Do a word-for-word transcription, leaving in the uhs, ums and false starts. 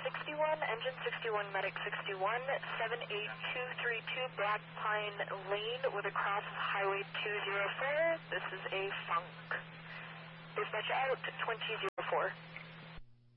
sixty-one, engine sixty-one, medic sixty-one, seven eight two three two Black Pine Lane with a cross of Highway two oh four. This is a funk. Dispatch out, twenty oh four.